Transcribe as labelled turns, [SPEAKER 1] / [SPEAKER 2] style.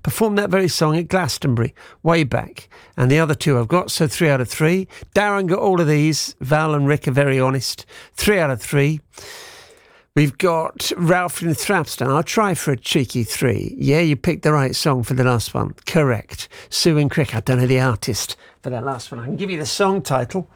[SPEAKER 1] performed that very song at Glastonbury way back. And the other two I've got, so 3 out of 3. Darren got all of these. Val and Rick are very honest. 3 out of 3. We've got Ralph in Thrapston. I'll try for a cheeky 3. Yeah, you picked the right song for the last one. Correct. Sue and Crick. I don't know the artist for that last one. I can give you the song title.